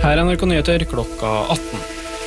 Her NRK Nyheter klokka 18.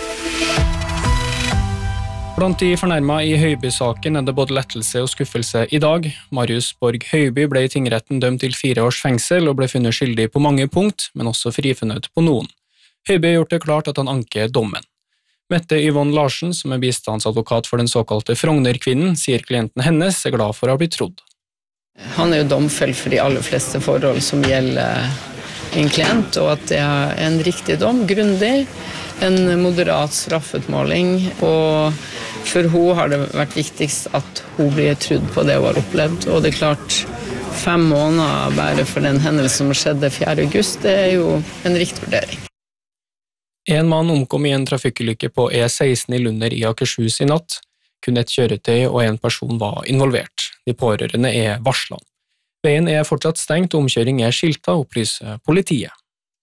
Blant de fornærmet i Høiby-saken det både lettelse og skuffelse i dag. Marius Borg Høiby ble i tingretten dømt til 4 års fengsel og ble funnet skyldig på mange punkt, men også frifunnet på noen. Høiby har gjort det klart at han anker dommen. Mette Yvonne Larsen, som bistandsadvokat for den såkalte Frogner-kvinnen, sier klienten hennes glad for å ha blitt trodd. Han jo domfelt for de aller fleste forhold som gjelder en klient, og at det en riktig dom, grundig, en moderat straffutmåling, og for hun har det vært viktigst at hun blir trodd på det hun har opplevd, og det klart 5 måneder bare for den hendelsen som skjedde 4. august, det jo en riktig vurdering. En mann omkom i en trafikkulykke på E16 i Lunder i Akershus i natt. Kun et kjøretøy og en person var involvert. De pårørende varslet. Veien fortsatt stengt, og omkjøring skiltet, opplyser politiet.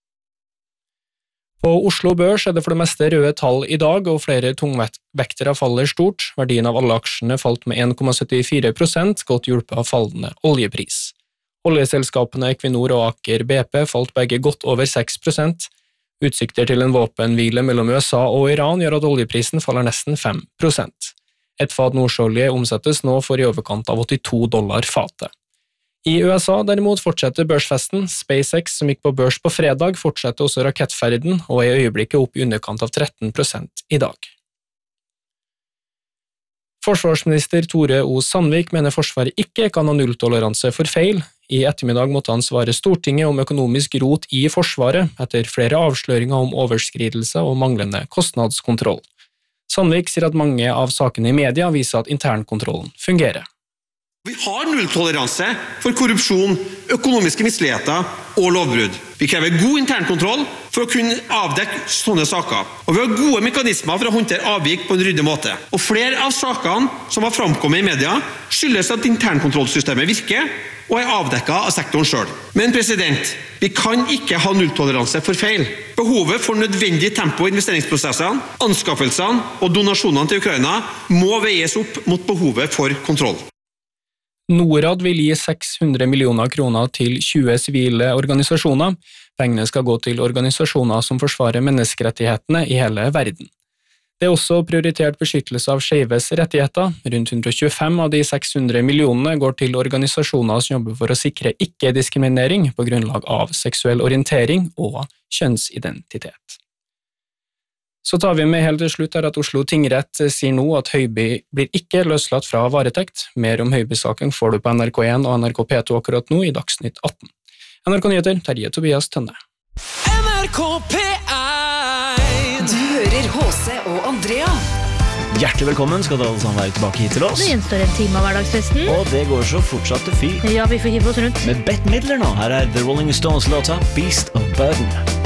På Oslo Børs det for det meste røde tall i dag, og flere tungvektere faller stort. Verdien av alle aksjene falt med 1,74%, godt hjulpet av fallende oljepris. Oljeselskapene Equinor og Aker BP falt begge godt over 6%. Utsikter til en våpenhvile mellom USA og Iran gjør at oljeprisen faller nesten 5%. Et fat nordsjøolje omsettes nå for i overkant av $82 fatet. I USA derimot fortsetter børsfesten. SpaceX, som gikk på børs på fredag, fortsetter også rakettferden og i øyeblikket opp i underkant av 13% i dag. Forsvarsminister Tore O. Sandvik mener Forsvaret ikke kan ha nulltoleranse for feil. I ettermiddag måtte han svare Stortinget om økonomisk rot i Forsvaret etter flere avsløringer om overskridelse og manglende kostnadskontroll. Sandvik sier at mange av sakene i media viser at internkontrollen fungerer. Vi har nulltoleranse for korrupsjon, økonomiske misligheter og lovbrudd. Vi krever god internkontroll for å kunne avdekke sånne saker. Og vi har gode mekanismer for å håndtere avvik på en ryddig måte. Og flere av sakene som har framkommet i media skyldes at internkontrollsystemet virker og avdekket av sektoren selv. Men vi kan ikke ha nulltoleranse for feil. Behovet for nødvendig tempo i investeringsprosessene, anskaffelsene og donasjonene til Ukraina må veies opp mot behovet for kontroll. Norad vil gi 600 millioner kroner til 20 sivile organisasjoner. Pengene skal gå til organisasjoner som forsvarer menneskerettighetene i hele verden. Det også prioritert beskyttelse av skeives rettigheter. Rundt 125 av de 600 millionene går til organisasjoner som jobber for å sikre ikke-diskriminering på grunnlag av seksuell orientering og kjønnsidentitet. Så tar vi med helt til slutt at Oslo tingrett sier nå at Høiby blir ikke løslatt fra varetekt. Mer om Høiby-saken får du på NRK1 og NRK P2 akkurat nå i Dagsnytt 18. NRK Nyheter, Terje Tobias Tønne. NRK P1. Du hører H.C. og Andrea. Hjertelig velkommen skal dere alle sammen være tilbake hit til oss. Det gjenstår en time av hverdagsfesten. Og det går så fortsatt til fyr. Ja, vi får hive oss rundt. Med Bette Midler nå, her The Rolling Stones låta Beast of Burden.